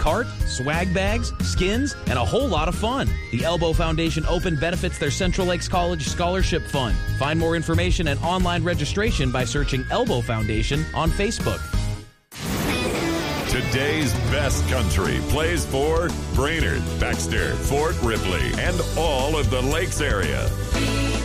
cart, swag bags, skins, and a whole lot of fun. The Elbow Foundation Open benefits their Central Lakes College Scholarship Fund. Find more information and online registration by searching Elbow Foundation on Facebook. Today's best country plays for Brainerd, Baxter, Fort Ripley, and all of the Lakes area.